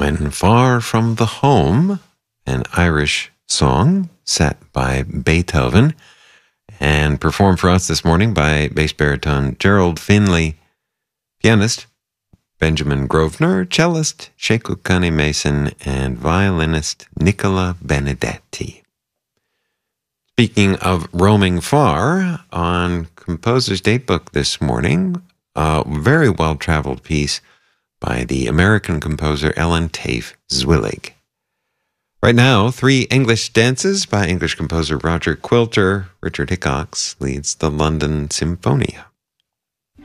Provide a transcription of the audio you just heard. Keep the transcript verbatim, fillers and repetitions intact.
When Far from the Home, an Irish song set by Beethoven and performed for us this morning by bass baritone Gerald Finley, pianist Benjamin Grosvenor, cellist Sheikhupkhani Mason, and violinist Nicola Benedetti. Speaking of roaming far, on Composer's Datebook this morning, a very well-traveled piece by the American composer Ellen Tafe Zwillig. Right now, three English dances by English composer Roger Quilter. Richard Hickox leads the London Symphonia.